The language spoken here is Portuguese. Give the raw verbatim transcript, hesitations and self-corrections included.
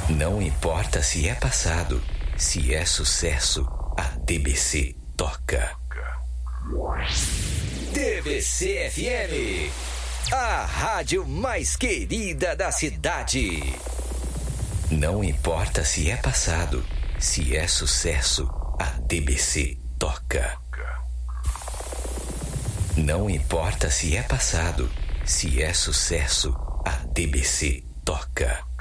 Não importa se é passado, se é sucesso, a D B C toca. D B C F M, a rádio mais querida da cidade. Não importa se é passado, se é sucesso, a D B C toca. Não importa se é passado, se é sucesso, a D B C toca.